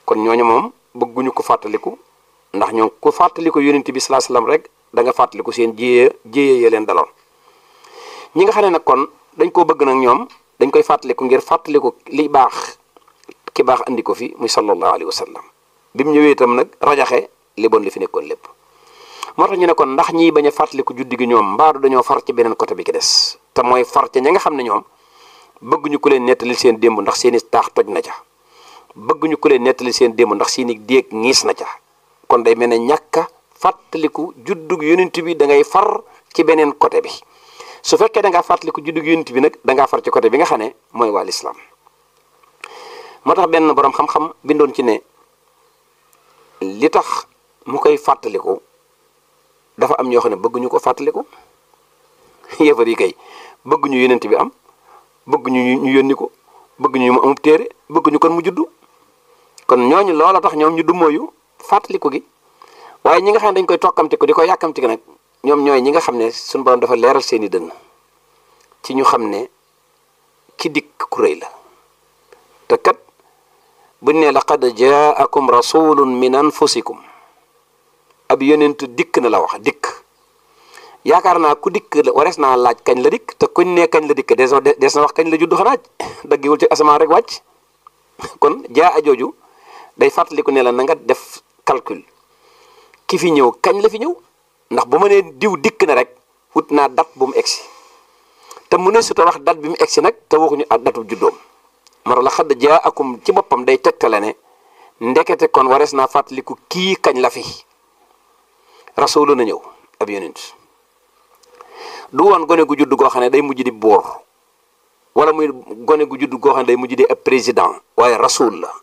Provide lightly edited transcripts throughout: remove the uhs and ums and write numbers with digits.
kon ñooñu moom bëgguñu ko fàttaliku ndax ñoom ku fàttaliku yonent bi sallallahu alayhi wasallam rek da nga fàttaliku seen jéyee leen daloon. ñi nga xam ne nag kon dañ koo bëgg nag ñoom dañ koy fàttaliku ngir fàttaliku li baax ki baax andi ko fi muy sallallahu alayhi wa sallam bi mu ñëwee itam nag rajaxe li bon li fi nekkoon lépp. moo tax ñu ne kon ndax ñii bañ a fàttaliku juddi gi ñoom mbaadu dañoo far ci beneen côté bi ki des te mooy far ca ña nga xam ne ñoom bëgguñu ku leen nettali seen démb ndax seeni taax toj na ca bëgguñu ku leen nettali seen démb ndax seeni déeg ñiis na ca. kon day mel ne ñàkk a fàttaliku juddug yonent bi da ngay far ci beneen côté bi su fekkee da ngaa fàttaliku juddug yonent bi nag da ngaa far ci côté bi nga xam ne mooy waa lislaam. moo tax benn boroom xam-xam bindoon ci ne li tax mu koy fàttaliku dafa am ñoo xam ne bëgguñu ko fàttaliku yëfar yi kay bëgguñu yonent bi am bëgguñu ñu yónni ko bëgguñu mu amub téere bëgguñu kon mu juddu kon ñooñu loola tax ñoom ñu dummóoyu fàttaliku gi. waaye ñi nga xam ne dañ koy tokkamti ko di ko yàkkamti ko nag ñoom ñooy ñi nga xam ne suñu borom dafa leeral seeni dënn ci ñu xam ne ki dikk ku rëy la te kat buñ ne laqad jaakum rasulun min anfusikum ab yonent dikk na la wax dikk yaakaar naa ku dikk warees naa laaj kañ la dikk te kuñ ne kañ la dikk des na wax kañ la judd xanaaj daggiwul ci asamaan rek wàcc kon jaa a jooju day fàttaliku ne la na nga def calcul ki fi ñëw kañ la fi ñëw ndax bu ma nee diw dikk na rek wut naa date bu mu egsi te mu ne su ta wax date bi mu egsi nag te waxuñu ak datu juddoom mara la xadd jaakum ci boppam day tegtale ne ndekete kon warees naa fàttaliku kii kañ la fi rasulu na ñëw ab yonent du woon gone gu judd goo xam ne day mujj di boor wala muy gone gu judd goo xam ne day mujj di ab président waaye rasul la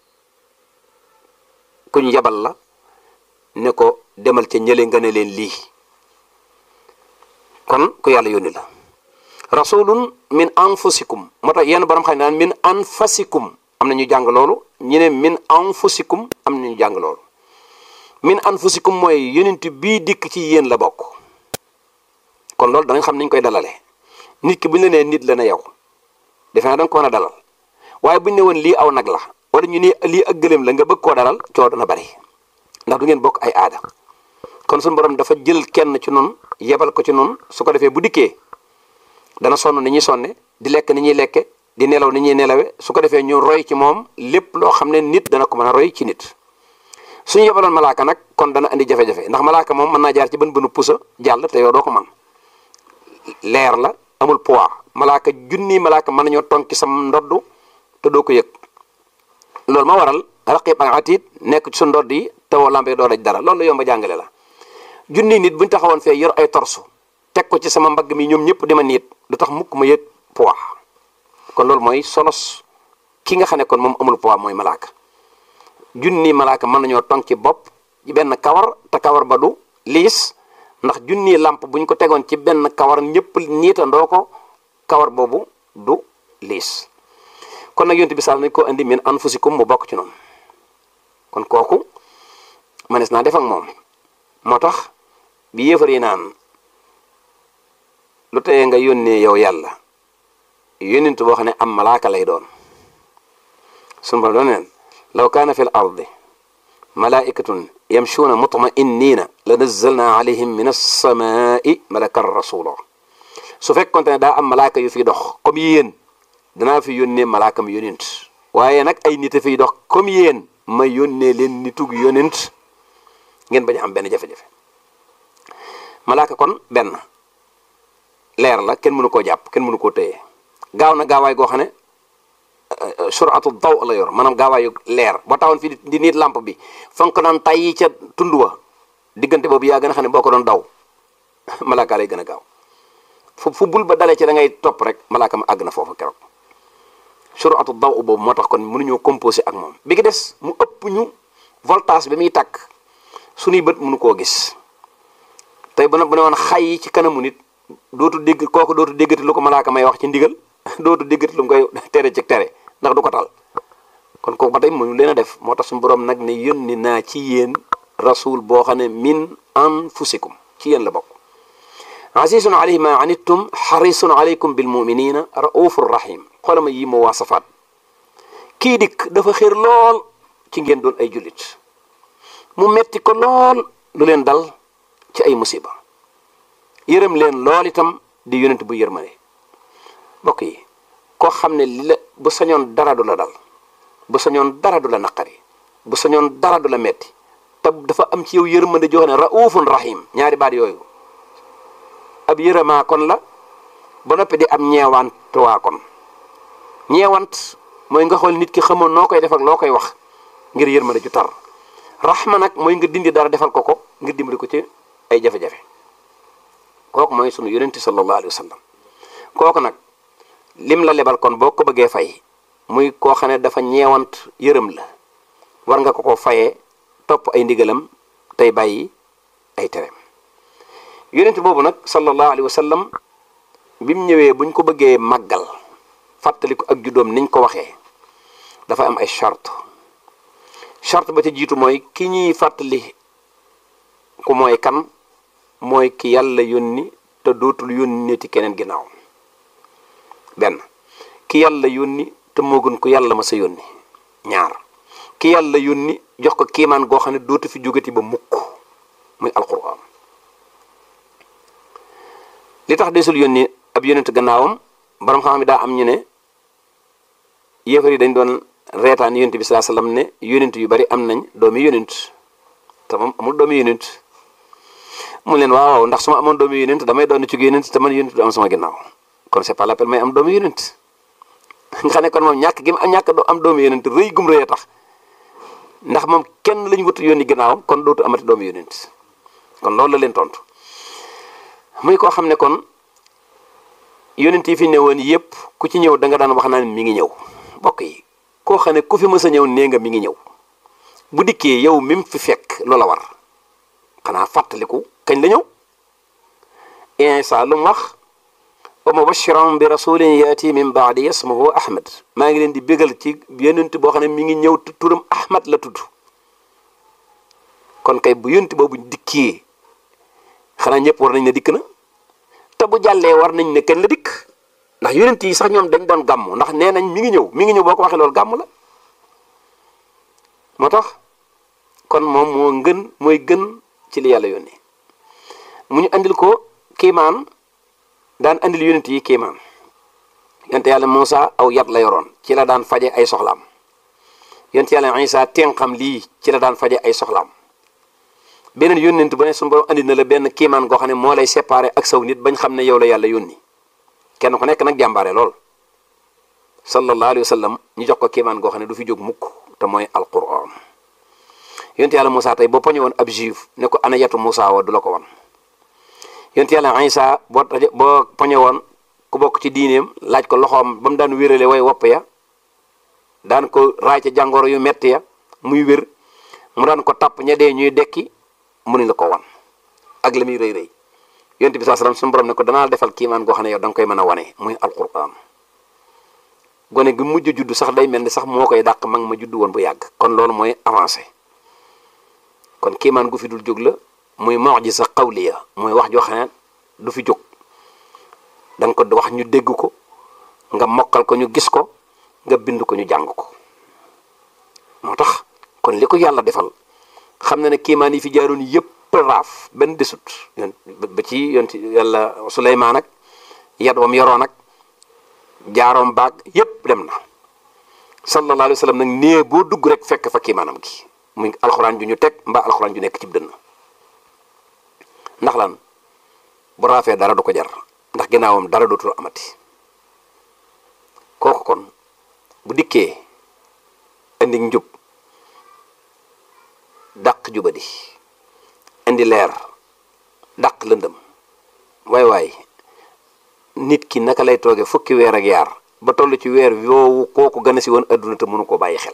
kuñ yabal la ne ko demal ca ñële nga ne leen lii kon ku yàlla yónni la rasulun min anfusikum moo tax yenn borom xam ne naan min anfasikum am na ñu jàng loolu ñu ne min anfusikum am na ñu jàng loolu min anfusikum mooy yonent bii dikk ci yéen la bokk kon loolu da nga xam nañ koy dalale nit ki bu ñu la nee nit la na yow defe naa da nga ko mën a dalal waaye bu ñu ne woon lii aw nag la wala ñu ne lii ak gëléem la nga bëgg koo dalal coow dana bari ndax du ngeen bokk ay aada kon suñu borom dafa jël kenn ci noonu yebal ko ci noonu su ko defee bu dikkee dana sonn ni ñuy sonne di lekk ni ñuy lekke di nelaw ni ñuy nelawe su ko defee ñu roy ci moom lépp loo xam ne nit dana ko mën a roy ci nit suñu yebaloon malaaka nag kon dana andi jafe-jafe ndax malaaka moom mën naa jaar ci bën bënu pusa jàll te yow doo ko man leer la amul poids malaaka junni malaaka mën nañoo tonki sam ndoddu te doo ko yëg loolu ma waral raqib ak atiid nekk ci su ndodd yi te woo lambee doo daj dara loolu yomba jàngale la junni nit buñu taxawoon fee yor ay torsu teg ko ci sama mbagg mi ñoom ñëpp di ma niit du tax mukk ma yëg poids kon loolu mooy solos ki nga xam ne kon moom amul poids mooy malaaka junni malaaka mën nañoo tong ci bopp ci benn kawar te kawar ba du liis ndax junni lamp buñ ko tegoon ci benn kawar ñëpp niitandoo ko kawar boobu du liis kon nag yonent bi sal nañ ko indi min anfusikum mu bokk ci noonu kon kooku manes naa def ak moom moo tax bi yéefar yi naan lu teye nga yónnee yow yàlla yónnent boo xam ne am malaaka lay doon sunu ba doon neen law kaana fi l ardi malaikatun yamshuuna mutmainniina la nazzalna alayhim min alsamai malakan rasula su fekkonte ne daa am malaaka yu fiy dox comme yéen danaa fi yónnee malaakam yónent waaye nag ay nit a fiy dox comme yéen ma yónnee leen nitug yónent ngeen bañ a am benn jafe-jafe malaaka kon benn leer la kenn mënu koo jàpp kenn mënu koo téye gaaw na gaawaay goo xam ne suratu daw la yor maanaam gaawaayu leer boo taxoon fii di niit lampe bi fa nga ko daan tayyi ca tund wa diggante boobu yaa gën a xam ne boo ko doon daw malaaka lay gën a gaaw fu bul ba dalee ci da ngay topp rek malaaka ma àgg na foofu keroog suratu daw boobu moo tax kon mënuñoo composé ak moom bi ki des mu ëpp ñu voltage bi muy tàkk suñuy bët mënu koo gis tey bu ne woon xay ci kanamu nit dootu dégg kooku dootu déggati lu ko malaaka may wax ci ndigal dootu déggati lu mu koy tere ci tere ndax du ko tal kon kooku ba tey mënu leen a def moo tax suñu borom nag ne yónni naa ci yéen rasul boo xam ne min anfusikum ci yéen la bokk azizun alayhi ma anittum xarisun alaykum bil muminina raufur rahim xoolama yi moo waasafaat kii dikk dafa xër lool ci ngeen doon ay jullit mu metti ko lool lu leen dal ci ay musiba yërëm leen lool itam di yonent bu yërmande mbokk yi koo xam ne li la bu sañoon dara du la dal bu sañoon dara du la naqari bu sañoon dara du la metti te dafa am ci yow yërmande joo xam ne raufun rahim ñaari baat yooyu ab yërëmaa kon la ba noppi di am ñeewantuwaa kon ñeewant mooy nga xool nit ki xamoon noo koy def ak loo koy wax ngir yërmande ju tar rahma nag mooy nga dindi dara defal ko ko ngir dimbali ko ci ay jafe-jafe kooku mooy sunu yonenti sallallahu alayhi wa sallam kooku nag lim la lebal kon boo ko bëggee fay muy koo xam ne dafa ñeewant yërëm la war nga ko fayee topp ay ndigalam tey bàyyi ay tereem yonent boobu nag sallallahu alayhi wa sallam bi mu ñëwee buñ ko bëggee màggal fàttali ko ak juddoom niñ ko waxee dafa am ay charte ba ca jiitu mooy ki ñuy fàttali ku mooy kan mooy ki yàlla yónni te dootul yónneeti keneen ginnaaw benn ki yàlla yónni te moo gën ko yàlla ma sa yónni ñaar ki yàlla yónni jox ko kiimaan goo xam ne dootu fi jógati ba mukk muy alquran li tax desul yónni ab yónent gannaawam borom xam-xam daa am ñu ne yéefar yi dañ doon reetaan yónent bi sallallahu alayhi wasallam ne yónent yu bari am nañ doomi yónent te moom amul doomi yónent mu leen waaw ndax su ma amoon doomi yónent damay doon ci yónent te man yónent du am sama ginnaaw kon c'est pas la peine may am doomi yónent nga xam ne kon moom ñàkk gi ñàkk am doomi yónent rëy gum rëy a tax ndax moom kenn lañu wut yónni ginnaawam kon dootu amati doomi yónent kon loolu la leen tontu muy koo xam ne kon yónent yi fi ñëwoon yëpp ku ci ñëw da nga daan wax naan mi ngi ñëw mbokk yi koo xam ne ku fi mës a ñëw nee nga mi ngi ñëw bu dikkee yow mi mu fi fekk loola war xanaa fàttaliku kañ la ñëw Iisaa lu mu wax wa mubashiran bi rasulin yaati min baadi ismuhu Ahmad maa ngi leen di bégal ci yónent boo xam ne mi ngi ñëw turam Ahmad la tudd kon kay bu yónent boobu dikkee xanaa ñëpp war nañ ne dikk na te bu jàllee war nañ ne kenn la dikk ndax yonent yi sax ñoom dañ doon gàmm ndax nee nañ mi ngi ñëw boo ko waxee loolu gàmm la moo tax kon moom mooy gën ci li yàlla yónnee mu ñu andil ko kiimaan daan andil yonent yi kiimaan yonent yàlla Muusa aw yat la yoroon ci la daan faje ay soxlaam yonent yàlla Isa tenqam lii ci la daan faje ay soxlaam beneen yónnent bu ne suñu borom andi na la benn kiimaan goo xam ne moo lay séparé ak saw nit bañ xam ne yow la yàlla yónni kenn ku nekk nag jàmbaare lool sallallahu alayhi wa sallam ñu jox ko kiimaan goo xam ne du fi jóg mukk te mooy alquran yonent yàlla Moussa tey boo poñe woon ab juif ne ko ana yatu Moussa wa du la ko wan yonent yàlla Isa boo poñe woon ku bokk ci diineem laaj ko loxoom ba mu daan wérale way wopp ya daan ko raay ca jàngoro yu metti ya muy wér mu daan ko tàpp ña dee ñuy dekki mënuñ la ko wan ak la muy rëy rëy yonent bi sallallahu alayhi wasallam suñu borom ne ko danaa defal kiimaan goo xam ne yow da nga koy mën a wane muy alquran gone gi mujj juddu sax day mel ni sax moo koy dàq mag ma juddu woon bu yàgg kon loolu mooy avancé kon kiimaan gu fi dul jóg la muy mu'jiza qawliya mooy wax joo xam ne du fi jóg da nga ko wax ñu dégg ko nga mokkal ko ñu gis ko nga bind ko ñu jàng ko moo tax kon li ko yàlla defal xam na ne kiimaan yi fi jaaroon yëpp raaf benn desut ba ci yonti yàlla Suleymaan ak yat wam yoroon ak jaaroom baag yëpp dem na sallallahu alayhi wa sallam nag nee boo dugg rek fekk fa kiimaanam gi muy alxuraan ju ñu teg mbaa alxuraan ju nekk ci dënn ndax lan bu raafee dara du ko jar ndax ginnaawam dara dootul amati kooku kon bu dikkee indi njub dàq jubadi indi leer dàq lëndëm waay nit ki naka lay tooge fukki weer ak yaar ba toll ci weer yoowu kooku gën a si woon adduna te mënu ko bàyyi xel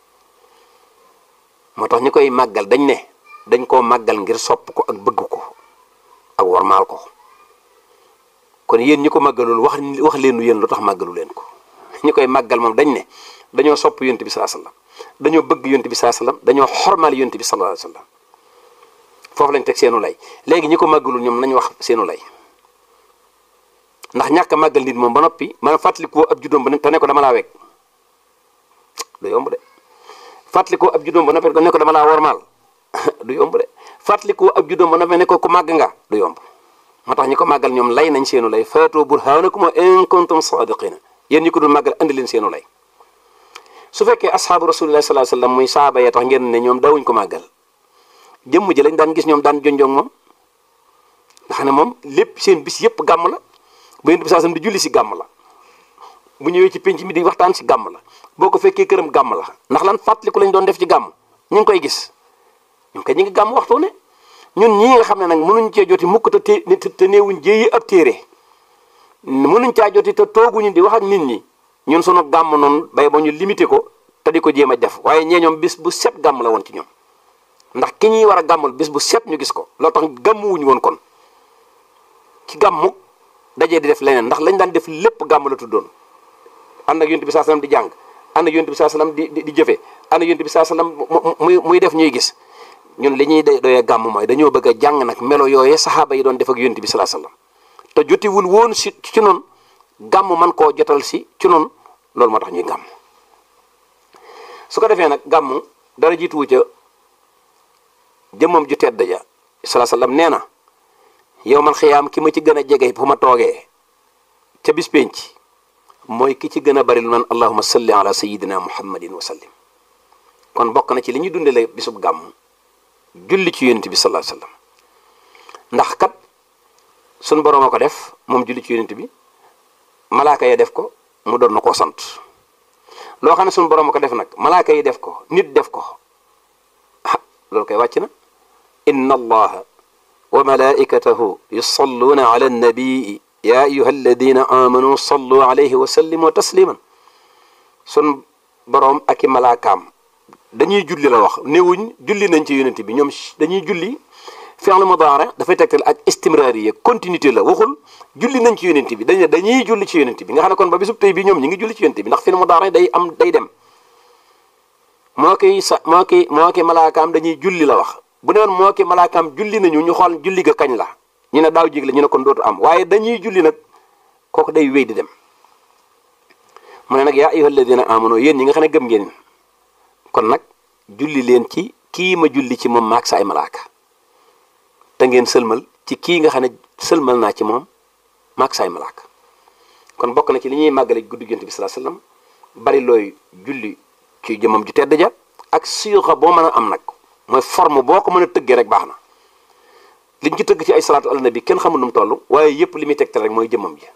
moo tax ñu koy màggal dañ koo màggal ngir sopp ko ak bëgg ko ak wormaal ko kon yéen ñi ko màggalul wax leenu yéen lu tax màggalu leen ko ñu koy màggal moom dañoo sopp yonent bi sallallahu alayhi wasallam dañoo bëgg yonent bi sallallahu alayhi wasallam dañoo xormaal yonent bi sallallahu alayhi wasallam foofu lañ teg seenu lay léegi ñi ko màggalul ñoom nañu wax seenu lay ndax ñàkk a màggal nit moom ba noppi maanaam fàttali ko ab juddoom ba te ne ko dama laa wekk du yomb de fàttalikoo ab juddoom ba noppi ne ko dama laa wormaal du yomb de fàttalikoo ab juddoom ba noppi ne ko ku màgg nga du yomb. moo tax ñi ko màggal ñoom lay nañ seenu lay faatoo burhaanakum in kuntum saadiqina yéen ñi ko dul màggal andi leen seenu lay. su fekkee asxaabu rasulillahi sallallahu alayhi wasallam muy saaba yee tax ngeen ne ñoom daawuñ ko màggal jëmm ji lañ daan gis ñoom daan jonjoog moom nga xam ne moom lépp seen bis yëpp gàmm la bu yonent bi sallallahu alayhi wasallam di julli si gàmm la bu ñëwee ci penc mi di waxtaan si gàmm la boo ko fekkee këram gàmm la ndax lan fàttaliku lañ doon def ci gàmm ñu ngi koy gis ñun kay ñu ngi gàmm waxtu ne ñun ñii nga xam ne nag mënuñ cee joti mukk te néewuñ jéeyi ab téere mënuñ caa joti te tooguñu di wax ak nit ñi ñun sunu gàmm noonu bay ba ñu limité ko te di ko jéem a def waaye ñee ñoom bis bu set gàmm la woon ci ñoom ndax ki ñuy war a gàmmal bis bu set ñu gis ko loolu tax gàmmuwuñu woon kon ci gàmmu dajee di def leneen ndax lañ daan def lépp gàmm la tuddoon ànd ak yonent bi sallallahu alayhi wasallam di jàng ànd ak yonent bi sallallahu alayhi wasallam di jëfe ànd ak yonent bi sallallahu alayhi wasallam muy def ñuy gis ñun li ñuy doyee gàmm mooy dañoo bëgg a jàng nag melo yooyee saxaaba yi doon def ak yonent bi sallallahu alayhi wasallam te jotiwul woon si ci noonu gàmm man koo jotal si ci noonu loolu moo tax ñuy gàmm su ko defee nag gàmm dara jiituwu ca jëmmam ju tedd ja sallallahu alayhi wasallam nee na yow man xiyaam ki ma ci gën a jege fu ma toogee ca bis penc mooy ki ci gën a bari lu naan allahumma salli ala sayyidina muhammadin wa sallim kon bokk na ci li ñuy dundale bisub gàmm julli ci yonent bi sallallahu alayhi wasallam ndax kat sun boroom a ko def moom julli ci yonent bi malaaka yi def ko mu doon na koo sant loo xam ne sun boroom a ko def nag malaaka yi def ko nit def ko loolu koy wàcc na inna allaha wa malaikatahu yusalluuna ala annabii ya ayuha alladina amanu sallu alayhi wa sallimu tasliman sun boroom ak i malaakaam dañuy julli la wax néewuñ julli nañ ci yonent bi ñoom dañuy julli fi'l mudaari dafay tegtal ak istimraariya continuité la waxul julli nañ ci yonent bi dañuy julli ci yonent bi nga xam ne kon ba bisub tey bi ñoom ñi ngi julli ci yonent bi ndax fi'l mudaari day dem moo ki malaakaam dañuy julli la wax bu ne woon moo ki malaakaam julli nañu ñu xool julli ga kañ la ñu ne daaw jég la ñu ne kon dootu am waaye dañuy julli nag kooku day wéy di dem mu ne nag yaa ayyuha alladina amanu yéen ñi nga xam ne gëm ngeen kon nag julli leen ci kii ma julli ci moom maak sa ay malaaka te ngeen sëlmal ci kii nga xam ne sëlmal naa ci moom maak sa ay malaaka kon bokk na ci li ñuy màggale guddi Yonent bi sallallahu alayhi wasallam bari looy julli ci jëmam ju tedd ja ak siixa boo mën a am nag mooy forme boo ko mën a tëggee rek baax na liñ ci tëgg ci ay salaatu ala nabi kenn xamul nu mu toll waaye yépp li muy tegtal rek mooy jëmam ji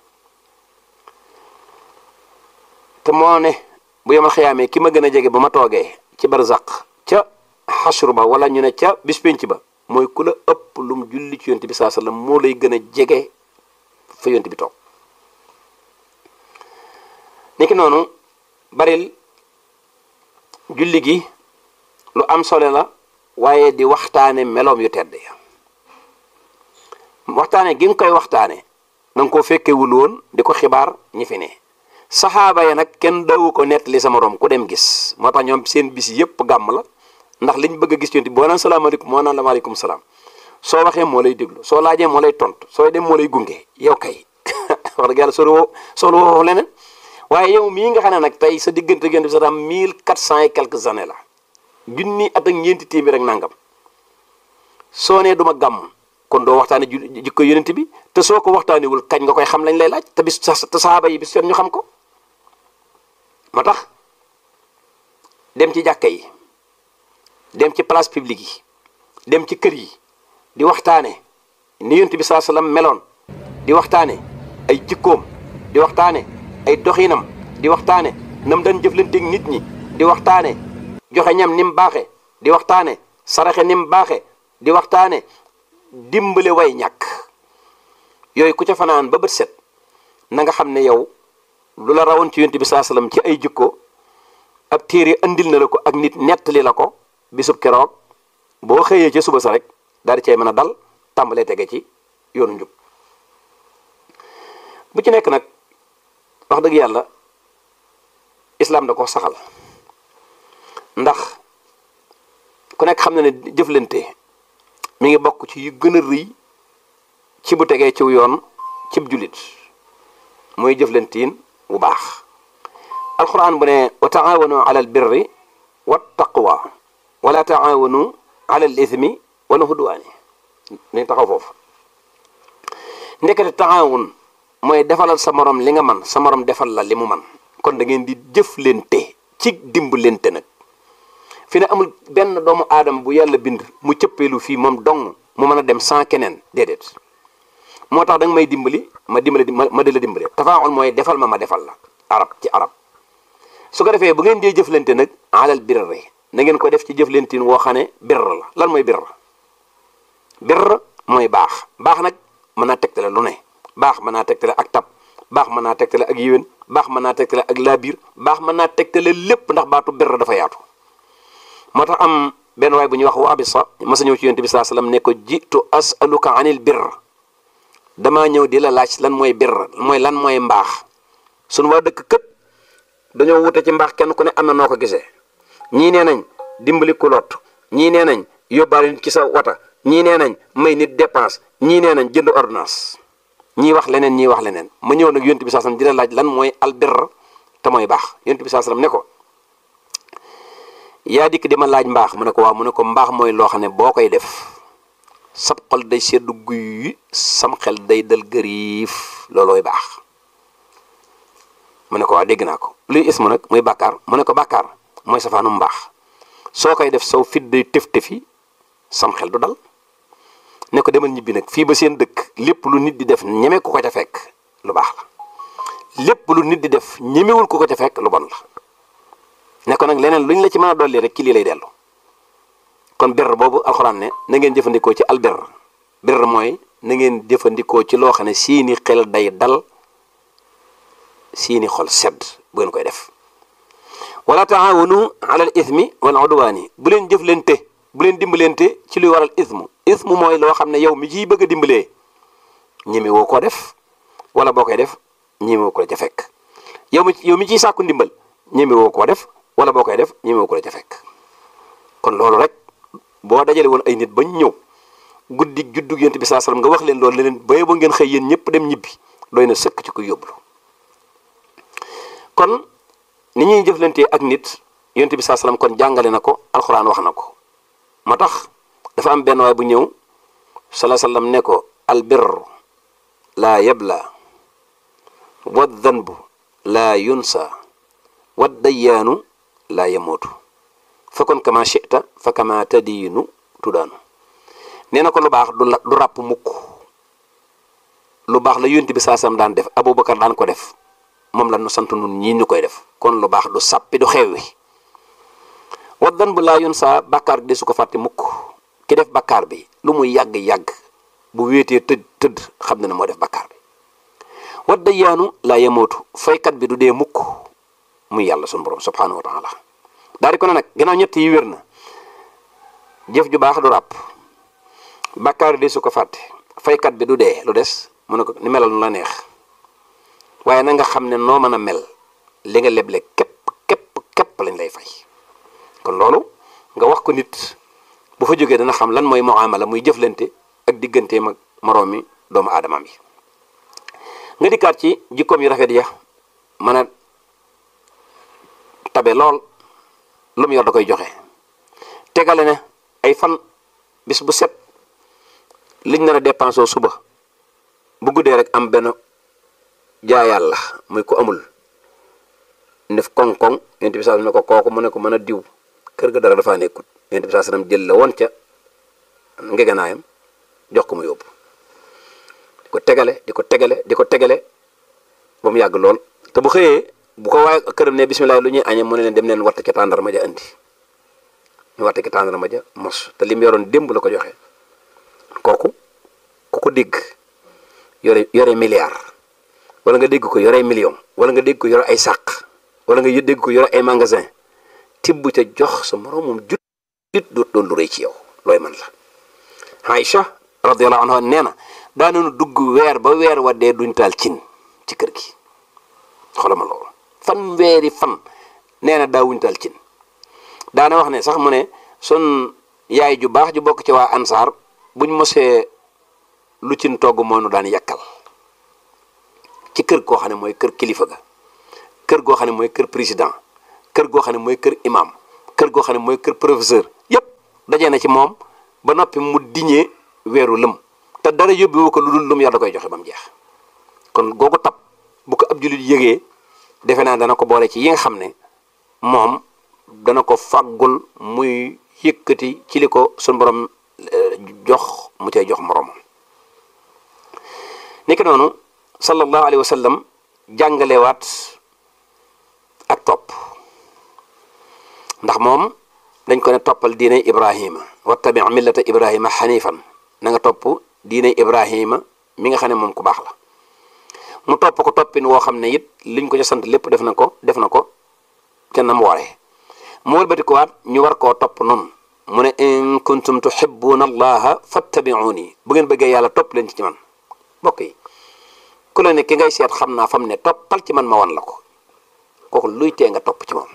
te moo ne bu yemal xiyaamee ki ma gën a jege ba ma toogee ci barzaq ca xasru ba wala ñu ne ca bis penc ba mooy ku la ëpp lum julli ci yonent bi saa sallam moo lay gën a jege fa yonent bi toog niki noonu baril julli gi lu am solo la waaye di waxtaane meloom yu tedd ya waxtaane gi nga koy waxtaane danga koo fekkewul woon di ko xibaar ñi fi ne saxaaba ya nag kenn dawu ko nettali sa morom ku dem gis moo tax ñoom seen bis yëpp gàmm la ndax liñ bëgg a gis yonent boo naan salaamaaleykum moo naan la maaleykum salaam soo waxee moo lay déglu soo laajee moo lay tontu sooy dem moo lay gunge yow kay wax dëgg yàlla soolu woo leneen waaye yow mii nga xam ne nag tey sa diggante yonent bi sa tam 1400 et quelques années la junni at ak ñeenti téeméer rek nangam soo nee duma gàmm kon doo waxtaane jikko yonent bi te soo ko waxtaanewul kañ nga koy xam lañ lay laaj te bis te saxaaba yi bis seen ñu xam ko moo tax dem ci jàkka yi dem ci place publique yi dem ci kër yi di waxtaane ni yonent bi saa sallam meloon di waxtaane ay jikkoom di waxtaane ay doxinam di waxtaane nam daan jëflanteeg nit ñi di waxtaane joxe ñam ni mu baaxe di waxtaane saraxe ni mu baaxe di waxtaane dimbale way ñàkk yooyu ku ca fanaan ba bët set na nga xam ne yow lu la rawoon ci yonent bi saa sallam ci ay jikko ab téere andil na la ko ak nit nettali la ko bisub keroog boo xëyee ca suba sa rek daal di cay mën a dal tàmbalee tege ci yoonu njub bu ci nekk nag wax dëgg yàlla islaam da ko saxal ndax ku nekk xam na ne jëflante mi ngi bokk ci yu gën a rëy ci bu tegee ciw yoon cib jullit mooy jëflantiin bu baax alquran bu ne wa taawanu ala al birri wa taqwa wala taawanu ala al ithmi wal udwaani. nañ taxaw foofu. ndekete taawun mooy defalal sa morom li nga man sa morom defal la li mu man kon da ngeen di jëflante ci dimbalante nag. fi ne amul benn doomu aadama bu yàlla bind mu cëppeelu fii moom dong mu mën a dem sans keneen déedéet. moo tax da nga may dimbali ma dimbali ma di la dimbali. tafaawul mooy defal ma defal la arab ci arab. su ko defee bu ngeen dee jëflante nag alal birri na ngeen ko def ci jëflantin woo xam ne birr la. lan mooy birr? birr mooy baax. baax nag mën naa tegtale lu ne. baax mën naa tegtale ak tab. baax mën naa tegtale ak yéwén. baax mën naa tegtale ak laabiir. baax mën naa tegtale lépp ndax baatu birr dafa yaatu. moo tax am benn waay bu ñuy wax Waabisa masa ñëw ci yonent bi sallallahu alayhi wasallam ne ko jiitu asaluka anil birr. damaa ñëw di la laaj lan mooy birr mooy lan mooy mbaax. sunu waa dëkk kët dañoo wute ci mbaax kenn ku ne am na noo ko gisee. ñii nee nañ dimbali ku lot. ñii nee nañ yóbbaale nit ci sa wata. ñii nee nañ may nit dépense. ñii nee nañ jënd ordonnance. ñii wax leneen ñii wax leneen. ma ñëw nag yonent bi sallallahu alayhi wasallam di la laaj lan mooy al birr te mooy baax. yonent bi sallallahu alayhi wasallam ne ko yaa dikk di ma laaj mbaax mu ne ko waaw mu ne ko mbaax mooy loo xam ne boo koy def sab xol day seddu guy sam xel day dal gëriif loolooy baax. mu ne ko waaw dégg naa ko. luy ismu nag muy bàkkaar mu ne ko bàkkaar mooy safaanu mbaax. soo koy def saw fit day tëf-tëfi sam xel du dal. ne ko demal ñibbi nag fii ba seen dëkk lépp lu nit di def ñeme ku ko ca fekk lu baax la. lépp lu nit di def ñemewul ku ko ca fekk lu bon la. ne ko nag leneen luñ la ci mën a dolli rek ci lii lay dellu. kon birr boobu alxuraan ne na ngeen jëfandikoo ci albirr. birr mooy na ngeen jëfandikoo ci loo xam ne seeni xel day dal seeni xol sedd bu ngeen koy def. wala taawanu alal ismi wal udwaani bu leen jëflante bu leen dimbalante ci luy waral ismu. ismu mooy loo xam ne yow mi ciy bëgg a dimbalee ñeme woo koo def wala boo koy def ñeme woo ko la ca fekk. yow mi ciy sàkku ndimbal ñeme woo koo def wala boo koy def ñeme woo ko la ca fekk. kon loolu rek boo dajale woon ay nit bañ ñëw guddi juddug yonent bi sallallahu alayhi wasallam nga wax leen loolu leen ba ba ngeen xëy yéen ñëpp dem ñibbi doy na sëkk ci kuy yóbbulu. kon ni ñuy jëflantee ak nit yonent bi sallallahu alayhi wasallam kon jàngale na ko alxuraan wax na ko. moo tax dafa am benn waay bu ñëw sallallahu alayhi wasallam ne ko al birru laa yabla wa dhanbu laa yunsa wa dayyaanu laa yamootu fa kon kama shi'ta fa kama tadiinu tudaanu. nee na ko lu baax du ràpp mukk. lu baax la yonent bi sallallahu alayhi wasallam daan def Abubakar daan ko def moom la nu sant nun ñii ñu koy def. kon lu baax du sàppi du xewwi. wa dhanbu laa yunsa bàkkaar bi de su ko fàtte mukk. ki def bàkkaar bi lu muy yàgg-yàgg bu wéetee tëdd xam na ne moo def bàkkaar bi. wa dayyaanu laa yamootu faykat bi du dee mukk muy yàlla sunu borom subhanahu wa taala. daal di ko ne nag gannaaw ñett yi wér na jëf ju baax du ràpp bàkkaar de su ko fàtte faykat bi du dee lu des mu ne ko ni melal nu la neex waaye na nga xam ne noo mën a mel li nga leble képp lañ lay fay. kon loolu nga wax ko nit bu fa jógee dana xam lan mooy muamala muy jëflante ak digganteem ak moroom mi doomu aadamaam yi. nga dikkaat ci jikkoom yu rafet ya mën a tabe lool lu mu yor da koy joxe. tegale ne ay fan bis bu set liñ nar a dépensé suba bu guddee rek am benn jaayal la muy ko amul def koŋ-koŋ yonent bi saa ne ko kooku mu ne ko mën a diw kër ga dara dafaa nekkut yonent bi saa sallam jël la woon ca ngeganaayam jox ko mu yóbbu di ko tegale ba mu yàgg lool. te bu xëyee bu ko waaye këram ne bisimilah lu ñuy añee mu ne leen dem leen watte ca tàndarma ja andi ñu watte ca tàndarma ja mos te lim yoroon démb la ko joxe. kooku ku ko dégg yore milliard wala nga dégg ko yore million wala nga dégg ko yore ay sàq wala nga dégg ko yore ay magasin tibb ca jox sa moroomum jut doon lu rëy ci yow looy man la. Aïcha radiyallahu anha nee na daanoonu dugg weer ba weer wa dee duñ taal cin ci kër gi. xoolal ma loolu fan weeri fan nee na daawuñ taal cin. daana wax ne sax mu ne sun yaay ju baax ju bokk ci waa ansaar buñ mosee lu cin togg moo nu daan yàkkal ci kër goo xam ne mooy kër kilifa ga kër goo xam ne mooy kër président kër goo xam ne mooy kër imam kër goo xam ne mooy kër professeur yépp dajee na ci moom ba noppi mu diñee weeru lëm te dara yóbbuwu ko lu dul lum yor da koy joxe ba mu jeex. kon googu tab bu ko ab jullit yëgee defe naa dana ko boole ci yi nga xam ne moom dana ko fàggul muy yëkkati ci li ko suñu borom jox mu cay jox moroomam. niki noonu sallallahu alayhi wa sallam jàngalewaat ak topp ndax moom dañ ko ne toppal diiney Ibrahima wattabi millata Ibrahima xanifan na nga topp diiney Ibrahima mi nga xam ne moom ku baax la. mu topp ko toppin woo xam ne it liñ ko ca sant lépp def na ko ca na mu waree. mu wëlbati ko waat ñu war koo topp noonu mu ne in kuntum tuhibbuna allaha fattabi'uni bu ngeen bëggee yàlla topp leen ci man. mbokk yi ku la ne ki ngay seet xam naa fam ne toppal ci man ma wan la ko kooku luy tee nga topp ci moom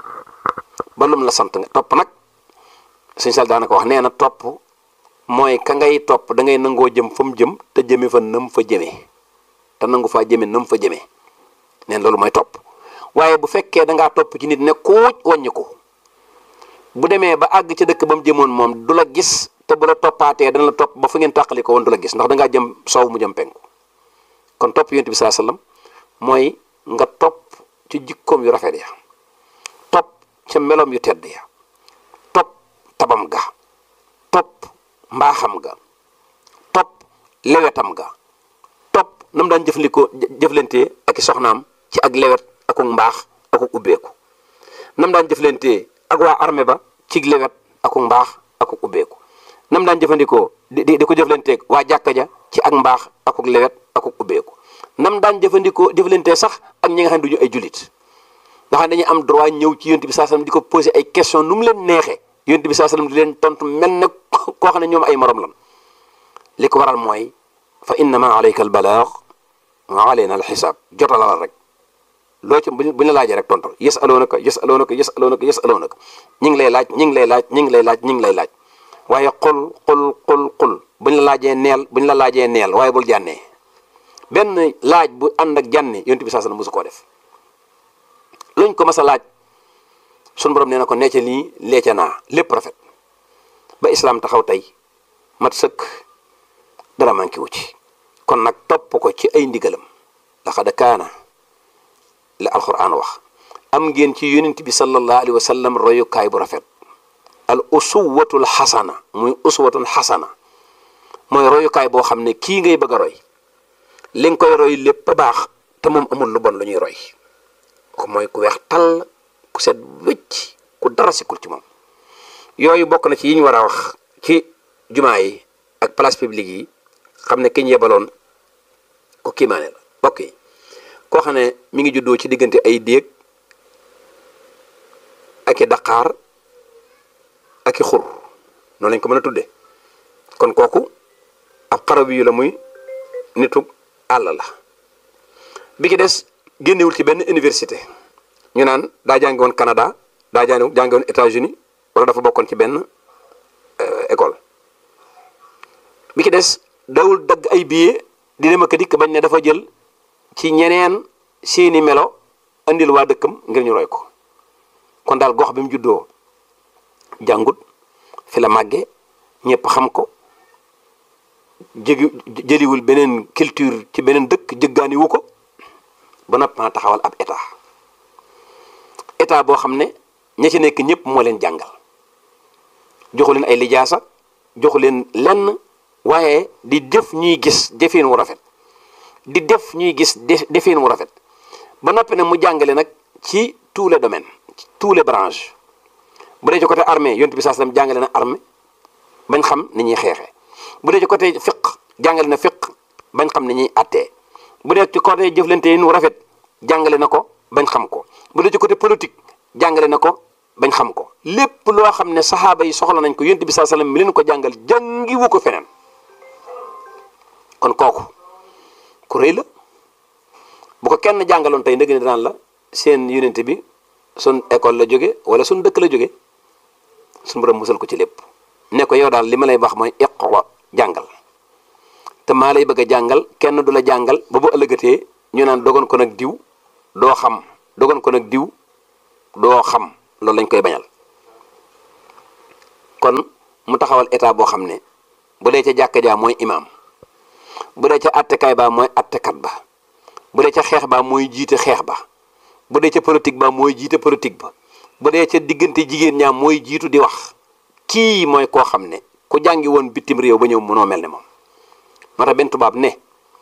ba lum la sant nga topp nag suñ sal daanaka wax nee na topp mooy ka ngay topp da ngay nangoo jëm fa mu jëm te jëme fa nam fa jëmee te nangu faa jëme nam fa jëmee neen loolu mooy topp. waaye bu fekkee dangaa topp ci nit ne kuuj wàññi ko bu demee ba àgg ca dëkk ba mu jëmoon moom du la gis te bu la toppaatee dana la topp ba fu ngeen tàqali ko woon du la gis ndax dangaa jëm sow mu jëm penku. kon topp yonent bi sallallahu alayhi wasallam mooy nga topp ci jikkoom yu rafet ya topp ca meloom yu tedd ya topp tabam ga topp mbaaxam ga topp lewetam ga topp na mu daan jëflantee ak i soxnaam ci ak lewet akuk mbaax akuk ubbeeku nam daan jëflantee ak waa armée ba ci lewet akuk mbaax akuk ubbeeku nam daan jëfandikoo di ko jëflanteeg waa jàkka ja ci ak mbaax akuk lewet akuk ubbeeku nam daan jëflantee sax ak ñi nga xam ne duñu ay jullit nga xam ne dañuy am droit ñëw ci yonent bi sallallahu alayhi wasallam di ko poser ay question nu mu leen neexee yonent bi sallallahu alayhi wasallam di leen tontu mel ne koo xam ne ñoom ay morom lan li ko waral mooy fa innama alayka al balaag wa alayna al xisaab jotalal rek loo ci buñ la laajee rek tontu yasalunaka ñi ngi lay laaj waaye qul buñ la laajee neel waaye bul jànnee benn laaj bu ànd ak jànne yonent bi sallallahu alayhi wasallam musu koo def luñ ko mas a laaj sun borom nee na ko necca lii leeca naa lépp rafet ba islaam taxaw tey mat sëkk dara manqué wu ci. kon nag topp ko ci ay ndigalam laqad kaana la alquran wax am ngeen ci yonent bi sallallahu alayhi wa sallam royukaay bu rafet al uswatul xasana muy uswatul xasana mooy royukaay boo xam ne kii ngay bëgg a roy li nga koy roy lépp a baax te moom amul lu bon lu ñuy roy ko mooy ku weex tàll ku set wëcc ku dara sikul ci moom. yooyu bokk na ci yi ñu war a wax ci jumaa yi ak place publique yi xam ne ki ñu yebaloon ko kiimaane la bokk yi koo xam ne mi ngi juddoo ci diggante ay déeg ak i daqaar ak i xur noonu lañ ko mën a tudde kon kooku ab xaraw yu la muy nitu àll la. bi ki des génnewul ci benn université ñu naan daa jàngi woon Canada daa jàngi woon États-Unis wala dafa bokkoon ci benn école. bi ki des dawul dagg ay billet di dem ak dikk bañ ne dafa jël ci ñeneen seeni melo andil waa dëkkam ngir ñu roy ko. kon daal gox bi mu juddoo jàngut fi la màggee ñëpp xam ko jëliwul beneen culture ci beneen dëkk jëggaani wu ko ba noppi na taxawal ab état boo xam ne ña ci nekk ñëpp moo leen jàngal joxu leen ay lijaasa joxu leen lenn waaye di def ñuy gis defin wu rafet di def ñuy gis defin wu rafet ba noppi ne mu jàngale nag ci tous les domaines ci tous les branches. bu dee ci côté armée yonent bi sallallahu alayhi wasallam jàngale na armée bañ xam ni ñuy xeexee bu dee ci côté fiq jàngale na fiq bañ xam ni ñuy attee bu dee ci côté jëflante yi nu rafet jàngale na ko bañ xam ko bu dee ci côté politique jàngale na ko bañ xam ko lépp loo xam ne saxaaba yi soxla nañ ko yonent bi sallallahu alayhi wasallam mi leen ko jàngal jàngiwu ko feneen. kon kooku ku rëy la bu ko kenn jàngaloon tey ndëgg ne daan la seen yonent bi sun école la jóge wala sun dëkk la jóge sun borom musal ko ci lépp ne ko yow daal li ma lay wax mooy iqra jàngal te maa lay bëgg a jàngal kenn du la jàngal ba bu ëllëgatee ñu naan dogon ko nag diw doo xam dogon ko nag diw doo xam loolu lañ koy bañal kon mu taxawal état boo xam ne bu dee ca jàkka jaa mooy imaam, bu dee ca attekaay baa mooy attekat ba, bu dee ca xeex baa mooy jiite xeex ba, bu dee ca politique ba mooy jiite politique ba, bu dee ca diggante jigéen ñaa mooy jiitu di wax. kii mooy koo xam ne ku jàngi woon bitim réew ba ñëw mënoo mel ne moom. moo tax benn tubaab ne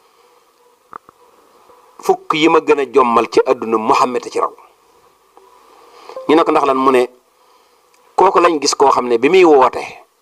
fukk yi ma gën a jommal ci àdduna Muhammad ci raw. ñu ne ko ndax lan mu ne kooku lañ gis koo xam ne bi muy woote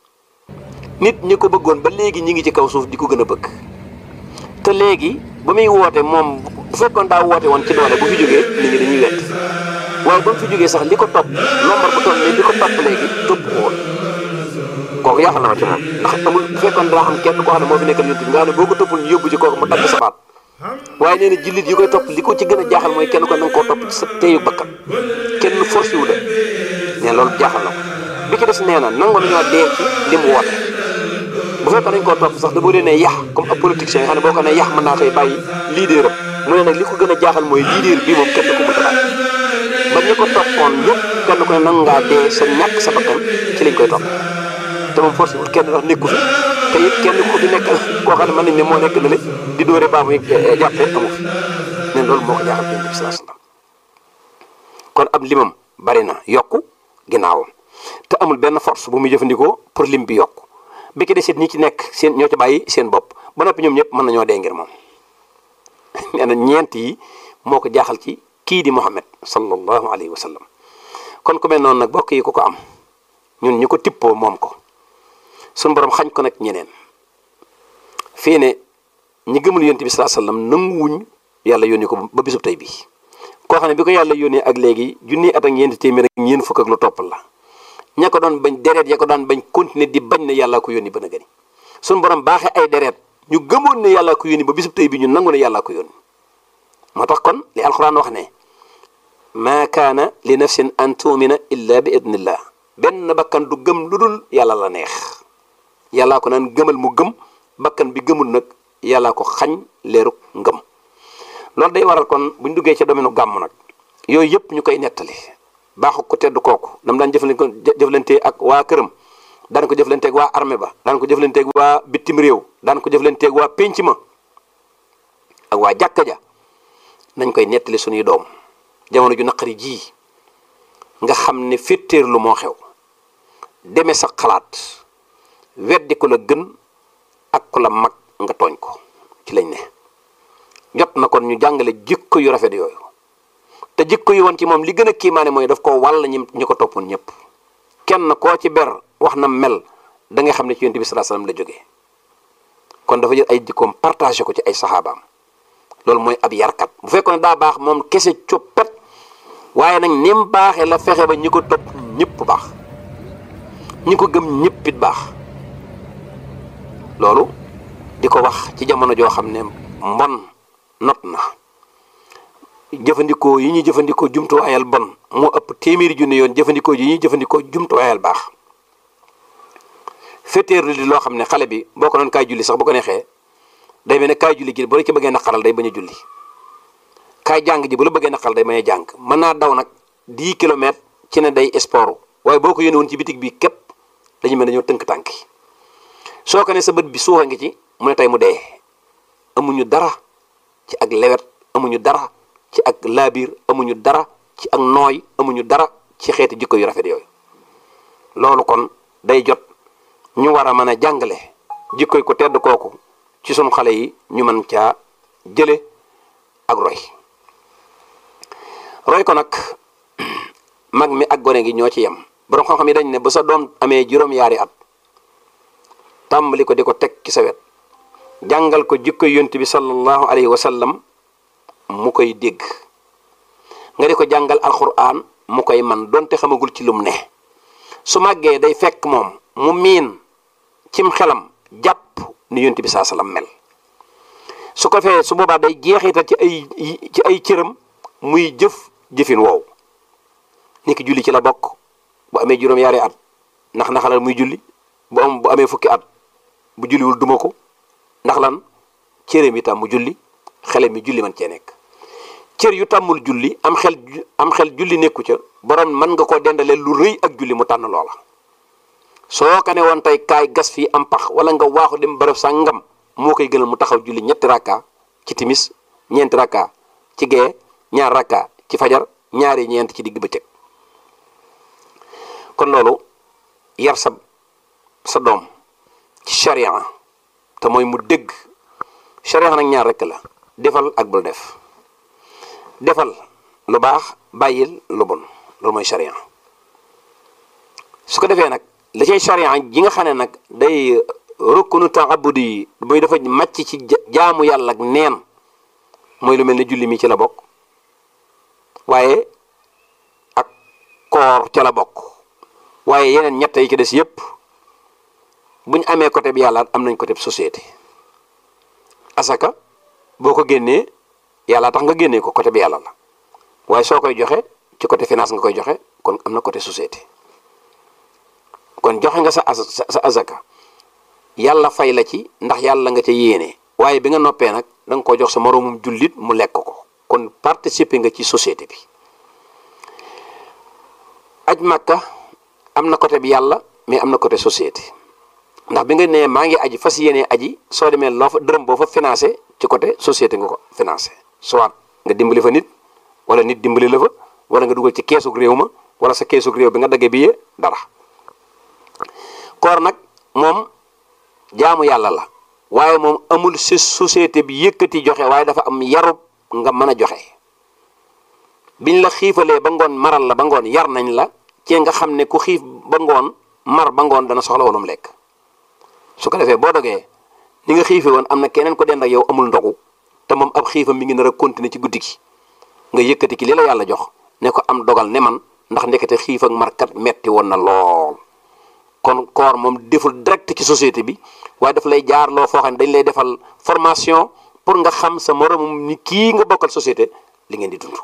nit ñi ko bëggoon ba léegi ñi ngi ci kaw suuf di ko gën a bëgg. te léegi ba muy woote moom bu fekkoon daa woote woon ci doole bu fi jógee nit ñi dañuy wett waaye ba mu fi jógee sax li ko topp nombre bu toll nii li ko topp léegi topp ko woon. kooku yaaxal na ma ci moom ndax amul bu fekkoon daa xam kenn koo xam ne moo fi nekkal yonent bi nga xam ne boo ko toppul ñu yóbbu ci kooku mu dagg sa baat waaye nee na jullit yi koy topp li ko ci gën a jaaxal mooy kenn ko na nga koo topp ci sa teyu bakkan kenn forcé wu la nee na loolu jaaxal na ko. bi ci des nee na nangu nañoo dee ci li mu woote bu fekkoon dañ koo topp sax da boo dee ne yax comme ab politicien nga xam ne boo ko ne yax mën naa koy bàyyi leader am mu ne nag li ko gën a jaaxal mooy leader bii moom kenn ko mën a bàyyi ba ñu ko toppoon yëpp kenn ko ne nangu ngaa dee sa ñàkk sa bakkan ci lañ koy topp te moom forcé wul kenn ndax nekku fi te it kenn ku fi nekk koo xam ne mën nañ ne moo nekk na le di dóore baa muy jàppee amu fi nen loolu moo ko jaaxal Yonent bi sallallahu alayhi wasallam kon ab limam bari na yokku ginnaawam te amul benn force bu muy jëfandikoo pour lim bi yokku bi ki desit ñi ci nekk seen ñoo ci bàyyi seen bopp ba noppi ñoom ñëpp mën nañoo dee ngir moom nee na ñeent yi moo ko jaaxal ci kii di Muhammad sallallahu alayhi wa sallam. kon ku mel noonu nag bokk yi ku ko am ñun ñu ko tippoo moom ko suñu borom xañ ko nag ñeneen fii ne ñi gëmul yonent bi sallallahu alayhi wa sallam nanguwuñ yàlla yónni ko ba bisub tey bii koo xam ne bi ko yàlla yónnee ak léegi junni at ak ñeenti téeméer ak ñeent fukk ak lu toppal la ña ko doon bañ deret ya ko daan bañ continuer di bañ ne yàllaa ko yónni ba na gëni suñu borom baaxee ay deret ñu gëmoon ne yàllaa ko yónni ba bisub tey bi ñu nangu ne yàllaa ko yónni moo tax kon li alxuraan wax ne maa kaana li nafsin an tuumina illa bi idnillah benn bakkan du gëm lu dul yàlla la neex yàllaa ko naan gëmal mu gëm bakkan bi gëmul nag yàllaa ko xañ leeruk ngëm loolu day waral kon buñ duggee ci domaine gàmm nag yooyu yëpp ñu koy nettali baaxu ko tedd kooku dam daan jëflante ak waa këram daan ko jëflante ak waa armée ba daan ko jëflante ak waa bitim réew daan ko jëflante ak waa pénc ma ak waa jàkka ja nañ koy nettali suñuy doom jamono ju naqari ji nga xam ne féttéer lu moo xew demee sa xalaat weddi ko la gën ak ku la mag nga tooñ ko ci lañ ne jot na kon ñu jàngale jikko yu rafet yooyu te jikko yu woon ci moom li gën a kiimaane mooy daf ko wàll ñi ko toppoon ñëpp kenn koo ci ber wax na mel da nga xam ne ci yonent bi sallallahu alayhi wasallam la jógee kon dafa jël ay jikkoom partagé ko ci ay saxaabaam loolu mooy ab yarkat bu fekkoon ne daa baax moom kese coppet waaye nag ni mu baaxee la fexe ba ñi ko topp ñëpp baax ñi ko gëm ñëpp it baax loolu di ko wax ci jamono joo xam ne mbon not na jëfandikoo yi ñuy jëfandikoo jumtuwaayal bon moo ëpp téeméeri junne yoon jëfandikoo yi ñuy jëfandikoo jumtuwaayal baax féeteerlu di loo xam ne xale bi boo ko doon kaay julli sax bu ko neexee day mel ne kaay julli gi bu la ci bëggee naqaral day bañ a julli kaay jàng ji bu la bëggee naqaral day bañ a jàng mën naa daw nag 10 kilomètres ci ne day sport waaye boo ko yónnee woon ci bitig bi képp dañu mel ne ñoo tënk tànk yi soo ko ne sa bët bi suuxa ngi ci mu ne tey mu dee amuñu dara ci ak lewet amuñu dara ci ak laabiir amuñu dara ci ak nooy amuñu dara ci xeeti jikko yu rafet yooyu loolu kon day jot ñu war a mën a jàngale jikkoy ko tedd kooku ci sunu xale yi ñu mën caa jële ak roy ko nag mag mi ak gone gi ñoo ci yem borom xam-xam yi dañ ne ba sa doom amee juróom-yaari at tàmbali ko di ko teg ci sa wet jàngal ko jikkoy yonent bi sallallahu alayhi wa sallam mu koy dégg nga di ko jàngal alquran mu koy man donte xamagul ci lum ne su màggee day fekk moom mu miin cim xelam jàpp ni yonent bi saa sallam mel su ko fee su boobaa day jeexital ci ay cëram muy jëfin woowu ni ki julli ci la bokk bu amee juróom-yaari at ndax la muy julli bu amee fukki at bu julliwul duma ko ndax lan cëram yi tam mu julli xele mi julli man cee nekk cër yu tàmmul julli am xel julli nekku ca borom mën nga koo dendalee lu rëy ak julli mu tànn loola soo ko ne woon tey kaay gas fii am pax wala nga waaxu dem bërëb sàngam moo koy gënal mu taxaw julli ñetti rakka ci timis, ñeenti rakka ci gee, ñaar rakka ci fajar, ñaari ñeent ci digg bëccëg. kon loolu yar sa doom ci sharia te mooy mu dégg sharia nag ñaar rekk la, defal ak bul def. defal lu baax, bàyyil lu bon, loolu mooy sharia. su ko defee nag li cay sharia ji nga xam ne nag day rukkunu taabudi yi mooy dafa màcc ci jaamu yàlla ak neen, mooy lu mel ne julli mi ci la bokk, waaye ak koor ca la bokk, waaye yeneen ñett yi ci des yépp bu ñu amee côté bi yàlla am nañ côté bi société. asaka boo ko génnee yàlla tax nga génnee ko, côté bi yàlla la, waaye soo koy joxe ci côté finance nga koy joxe, kon am na côté société. kon joxe nga sa azaka yàlla fay la ci ndax yàlla nga ca yéene, waaye bi nga noppee nag da nga ko jox sa moroomum jullit mu lekk ko, kon participer nga ci société bi. aj Makka am na côté bi yàlla mais am na côté société, ndax bi nga nee maa ngi aji fas yéenee aji, soo demee loo fa dërëm boo fa financé ci côté société nga ko financé, soit nga dimbali fa nit wala nit dimbali la fa, wala nga dugal ci keesug réew ma wala sa keesug réew bi nga daggee bi dara. koor nag moom jaamu yàlla la, waaye moom amul si société bi yëkkati joxe, waaye dafa am yarub nga mën a joxe. biñ la xiifalee ba ngoon maral la ba ngoon yar nañ la ci nga xam ne ku xiif ba ngoon mar ba ngoon dana soxla woonum lekk. su ko defee boo dogee ni nga xiife woon am na keneen ko dend ak yow amul ndogu te moom ab xiifam mi ngi nar a continuer ci guddi gi, nga yëkkati ki li la yàlla jox ne ko am dogal ne man, ndax ndekete xiif ak markat metti woon na lool. kon koor moom deful direct ci société bi, waaye daf lay jaar loo foo xam ne dañ lay defal formation pour nga xam sa moromum ni kii nga bokkal société li ngeen di dund.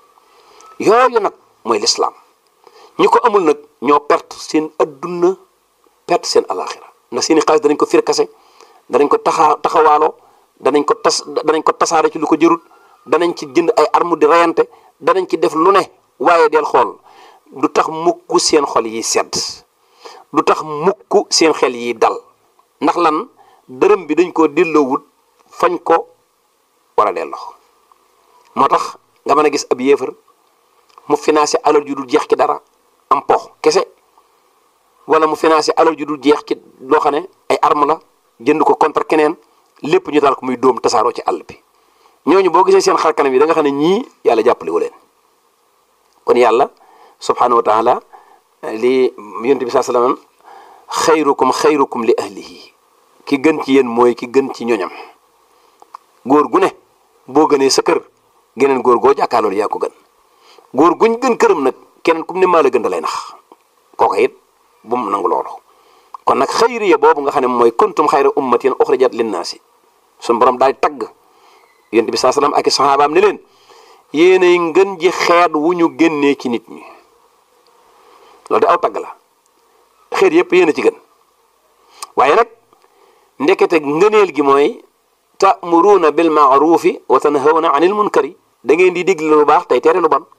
yooyu nag mooy lislaam. ñi ko amul nag ñoo perte seen adduna, perte seen alaxira, ndax seeni xaalis danañ ko firkase, danañ ko taxawaaloo, danañ ko tasaare ci lu ko jërut, danañ ci jënd ay arme di reyante, danañ ci def lu ne, waaye del xool du tax mukk seen xol yi sedd, du tax mukk seen xel yi dal. ndax lan? dërëm bi dañ koo delloowut fañ ko war a delloo. moo tax nga mën a gis ab yéefar mu financé alal ju dul jeex ci dara, am pox kese, wala mu financé alal ju dul jeex ci loo xam ne ay arme la, jënd ko contre keneen, lépp ñu daal ko muy dóom tasaaroo ci àll bi. ñooñu boo gisee seen xar kanam yi da nga xam ne ñii yàlla jàppale wu leen. kon yàlla subhanahu wa taala li yonent bi saa sallam xayrukum li ahlihi, ki gën ci yéen mooy ki gën ci ñoñam. góor gu ne boo gënee sa kër, geneen góor goo jàkkaarloolu yaa ko gën. góor guñ gën këram nag keneen kum ne maa la gën da lay nax, kooka it bu mu nangu loolu. kon nag xayriya boobu nga xam ne mooy kuntum xayra ummatin uxrijat linnaasi, suñu borom daal tagg yonent bi saa sallam ak i saxaabaam ne leen yéenay ngën ji xeet wu ñu génnee ci nit ñi. loolu de aw tagg la, xeet yépp yéen a ci gën. waaye nag ndekete ngëneel gi mooy ta'muruuna bil ma'ruufi wa tanhawna anil munkari, da ngeen di digle lu baax tey tere lu bon.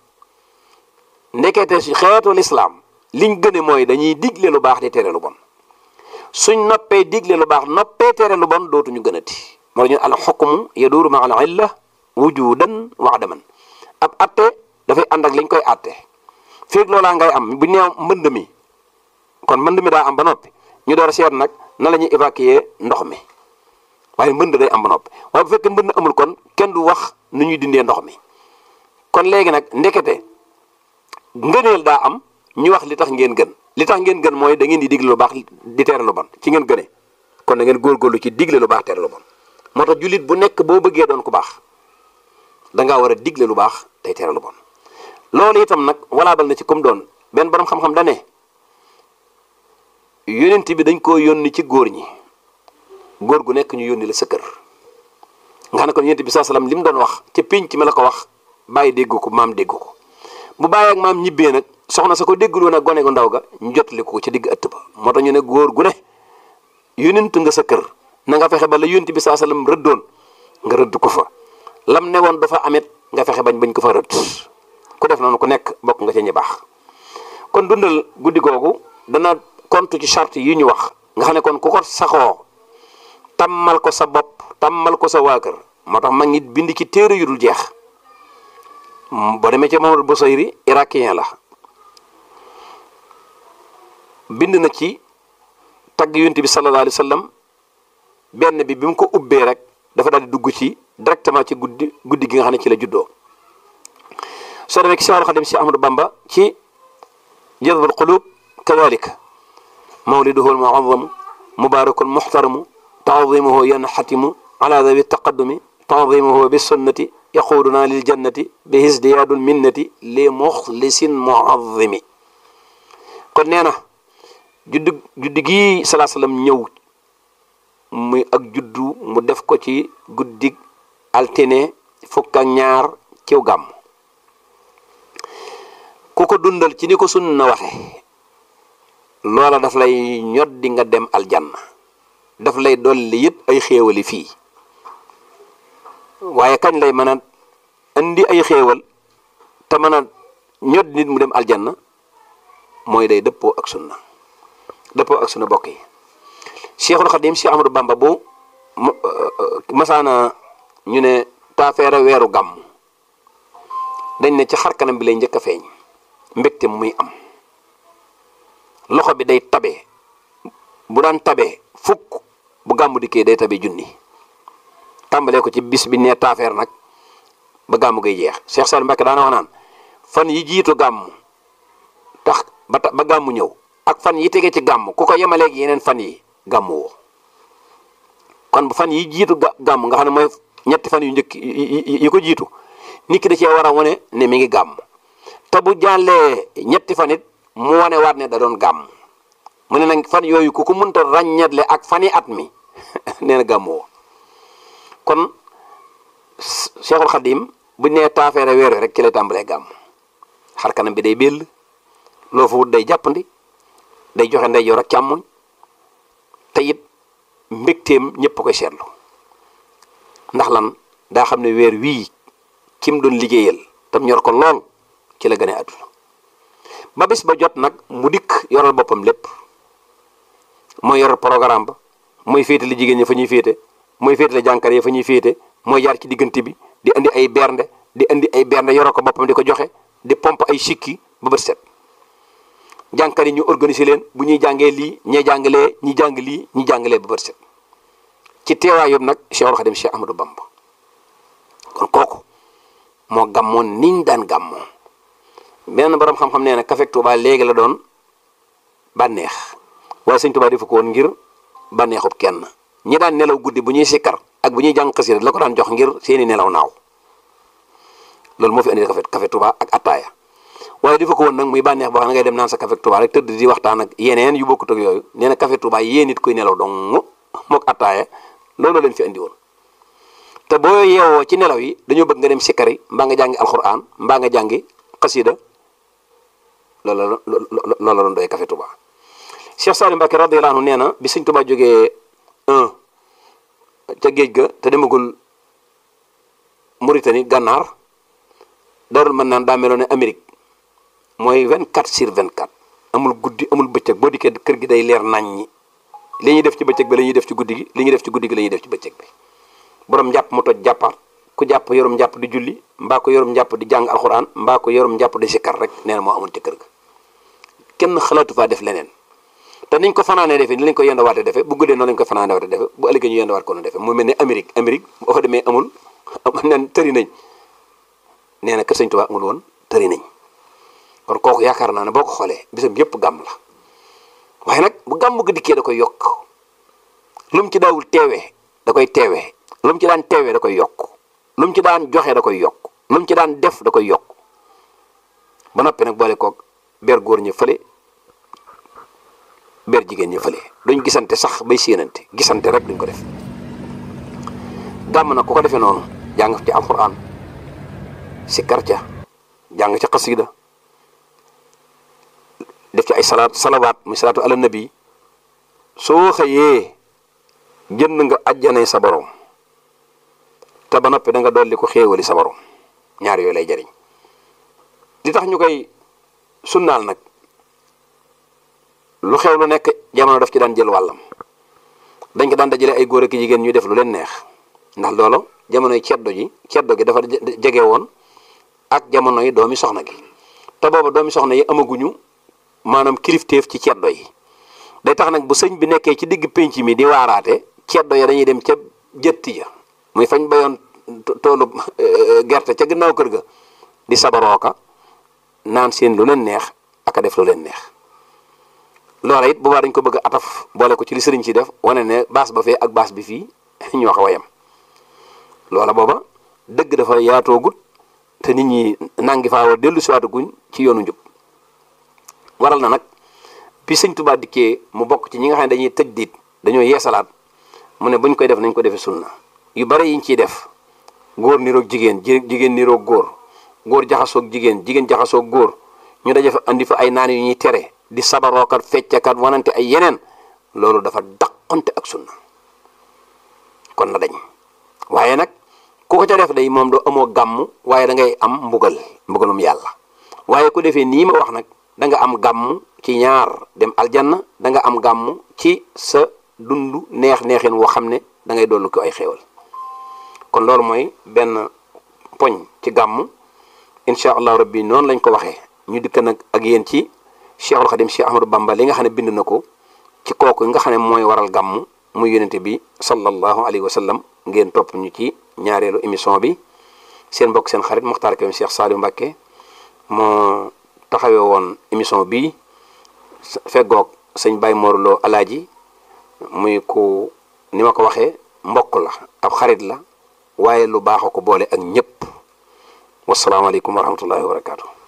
ndekete si xeetu lislaam liñ gëne mooy dañuy digle lu baax di tere lu bon. suñ noppee digle lu baax noppee tere lu bon dootuñu gënati. moo ñu al xukmu yaduuru ma al illa wujudan wa adaman. ab atte dafay ànd ak liñ koy atte. feeg loolaa ngay am bu neew mbënd mi, kon mbënd mi daa am ba noppi ñu door a seet nag na la ñuy évacuer ndox mi, waaye mbënd day am ba noppi. waaye bu fekkee mbënd amul kon kenn du wax nu ñuy dindee ndox mi. kon léegi nag ndekete ngëneel daa am, ñu wax li tax ngeen gën. li tax ngeen gën mooy da ngeen di digle lu baax di tere lu bon, ci ngeen gëne. kon da ngeen góorgóorlu ci digle lu baax tere lu bon. moo tax jullit bu nekk boo bëggee doon ku baax dangaa war a digle lu baax tey tere lu bon. loolu itam nag walaabal na ci comme doon benn borom xam-xam da ne yónent bi dañ koo yónni ci góor ñi, góor gu nekk ñu yónni la sa kër. nga xam ne kon yónent bi saa salaam li mu doon wax ca pénc mi la ko wax, bàyyi dégg ko maam dégg ko. bu bàyyi ak maam ñibbee nag soxna sa ko dégguloo nag gone gu ndaw ga ñu jotali ko ci digg ëtt ba. moo tax ñu ne góor gu ne yónent nga sa kër, na nga fexe ba la yónent bi saa salaam rëddoon nga rëdd ko fa. lam ne woon dafa amit nga fexe bañ ko fa rëdd. ku def noonu ku nekk bokk nga ca ñi baax. kon dundal guddi googu dana kontu ci charte yi ñu wax nga xam ne kon ku ko saxoo tàmmal ko sa bopp tàmmal ko sa waa kër moo tax mag nit bind ci téere yu dul jeex boo demee ci Mamadou Bousayri irakien la bind na ci tagg yonent bi sallallahu alayhi wa sallam benn bi mu ko ubbee rek dafa daal di dugg ci directement ci guddi gi nga xam ne ci la juddoo soo demee ci Seexul Xadim si Ahmadou Bamba ci jazbul qulub kadalik mawliduhu al-mu'azzam mubarakun muhtaramu ta'zimuhu yanhatimu ala dhawi taqaddumi ta'zimuhu bis sunnati yaquduna lil jannati bi hisdiyadul minnati li muxlisin mu'azzimi kon nee na juddu gi salaa salaam ñëw muy ak juddu mu def ko ci guddig altine fukk ak ñaar ciw gàmm ku ko dundal ci ni ko sunna waxe loola daf lay ñod di nga dem aljanna daf lay dolli it ay xéewali fii waaye kañ lay mën a indi ay xéewal te mën a ñod nit mu dem aljanna mooy day dëppoo ak sunna bokk yi Cheikhul Khadim Cheikh Ahmadou Bamba bu masaana ñu ne taafeere weeru gàmm dañ ne ci xar kanam bi lay njëkk a feeñ mbégte muy am loxo bi day tabe bu daan tabe fukk bu gàmmu dikkee day tabe junni tàmbalee ko ci bis bi nee taafeer nag ba gàmmu gay jeex Cheikh Saliou Mbacké daana wax naan fan yi jiitu gàmm tax ba gàmmu ñëw ak fan yi tege ci gàmm ku ko yemaleeg yeneen fan yi gàmmu woo kon bu fan yi jiitu gàmm nga xam ne mooy ñetti fan yu njëkk yi ko jiitu nit ki da cee war a wane ne mi ngi gàmm te bu jàllee ñetti fan it mu wane waat ne da doon gàmm mu ne nag fan yooyu ku ko mënta ràññetle ak fan yi at mi nee na gàmmu woo kon Cheikhul Khadim buñ nee taafeere weer wi rek ci lay tàmbalee gàmm xar kanam bi day béll loo fa wut day jàppandi day joxe ndeyjoor ak càmmoñ te it mbégteem ñëpp a koy seetlu ndax lan daa xam ne weer wii kim doon liggéeyal tam ñor ko lool ci la gën a àdduna ba bis ba jot nag mu dikk yoral boppam lépp mooy yoral programme ba mooy féetale jigéen ñi fa ñuy féete mooy féetale jànkar yi fa ñuy féete mooy jaar ci diggante bi di indi ay bernde yoral ko boppam di ko joxe di pompe ay sikki ba bët set jànkar yi ñu organiser leen bu ñuy jàngee lii ñee jàngalee ñi jàng lii ñi jàngalee ba bët set ci teewaay yóbbu nag Cheikhul Khadim Cheikh Ahmadou Bamba kon kooku moo gàmmoon niñ daan gàmmoo benn borom xam-xam nee na kafek Touba léegi la doon bànneex waaye sëñ Touba defu ko woon ngir bànneexub kenn ñi daan nelaw guddi bu ñuy sikkar ak bu ñuy jàng xasida la ko daan jox ngir seeni nelaw naaw loolu moo fi indi kafek Touba ak attaaya waaye defu ko woon nag muy bànneex boo xam ne ngay dem naan sa kafek Touba rek tëdd di waxtaan ak yeneen yu bokkut ak yooyu nee na kafek Touba yéen nit koy nelaw dong mook attaaya loolu leen fi indi woon te boo yeewoo ci nelaw yi dañoo bëgg nga dem sikkari mbaa nga jàngi alxuraan mbaa nga jàngi xasida loolu la doon doy café Touba Cheikh Saliou Mbacké radiyallahu anhu nee na bi sëñ Touba jógee ca géej ga te demagul Mauritanie gànnaar darul mën naan daa meloon ne Amérique mooy 24/24 amul guddi amul bëccëg boo dikkee kër gi day leer nañ ñi li ñuy def ci bëccëg bi la ñuy def ci guddi gi li ñuy def ci guddi gi la ñuy def ci bëccëg bi borom njàpp mu toj jàppaat ku jàpp yorum njàpp di julli mbaa ko yorum njàpp di jàng alxuraan mbaa ko yorum njàpp di sikkar rek nee na moo amoon ci kër ga kenn xalaatu faa def leneen te niñ ko fanaanee defee ni lañ ko yendawaatee defee bu guddee noonu lañ ko fanaanee waatee defee bu ëllëgee ñu yendawaat ko noonu defee mu mel ne Amérique boo fa demee amul nen tëri nañ nee na kër Sëñ Tuubaa amul woon tëri nañ kon kooku yaakaar naa ne boo ko xoolee bisam yëpp gàmm la waaye nag bu gàmm ga dikkee da koy yokk lu mu ci daawul teewee da koy teewee lu mu ci daan teewee da koy yokk lu mu ci daan joxe da koy yokk lu mu ci daan def da koy yokk ba noppi nag boole koog ber góor ñi fële ber jigéen ñi fële duñ gisante sax bay séenante gisante rek duñ ko def gàmm nag ku ko defee noonu jàng ci alxuraan sikkar ca jàng ca xasida def ci ay salawaat muy salaatu ala nabi soo xëyee jënd nga ajjanay sa borom te ba noppi da nga dolli ko xéewali sa borom ñaar yooyu lay jariñ li tax ñu koy sunnaal nag lu xew lu nekk jamono daf ci daan jël wàllam dañ ko daan dajale ay góor ak jigéen ñuy def lu leen neex ndax loolu jamonoy ceddo gi dafa jege woon ak jamonoy doomi soxna gi te booba doomi soxna yi amaguñu maanaam kilifteef ci ceddo yi day tax nag bu sëñ bi nekkee ci digg pénc mi di waaraate ceddo ya dañuy dem ca jëtti ya muy fañ bayoon toolu gerte ca gannaaw kër ga di sabarooka naan seen lu leen neex ak a def lu leen neex loola it boobaa dañ ko bëgg a ataf boole ko ci li sëriñ si def wane ne baas ba fee ak baas bi fii ñoo xaw a yem loola booba dëgg dafa yaatoogut te nit ñi nangi faa war dellu siwaatuguñ ci yoonu njub waral na nag bi sëñ Tuubaa dikkee mu bokk ci ñi nga xam ne dañuy tëj diit dañoo yeesalaat mu ne buñ koy def nañ ko defee sunna yu bari yiñ ciy def góor niroog jigéen jigéen niroog góor jaxasoog jigéen jaxasoog góor ñu daje fa andi fa ay naan yu ñuy tere di sabarookat feccakat wanante ay yeneen loolu dafa daqante ak sunna kon na dañ waaye nag ku ko ca def day moom doo amoo gàmm waaye da ngay am mbugalum yàlla waaye ku defee nii ma wax nag da nga am gàmm ci ñaar dem aljanna da nga am gàmm ci sa dund neexin woo xam ne da ngay dollu ko ay xéewal kon loolu mooy benn poñ ci gàmm incha allah rabbi noonu lañ ko waxee ñu dikk nag ak yéen ci Cheikhul Khadim Cheikh Ahmadou Bamba li nga xam ne bind na ko ci kooku nga xam ne mooy waral gàmm muy yonente bi sallallahu alayhi wa sallam ngeen topp ñu ci ñaareelu émission bi seen mbokk seen xarit Muxtaar Kébé Cheikh Saliou Mbacké moo taxawee woon émission bi feggoog sëñ Baye Mor Lo Alaaji muy ku ni ma ko waxee mbokk la ab xarit la waaye lu baax a ko boole ak ñëpp wasalaamaaleykum wa rahmatullahi wa barakaatu.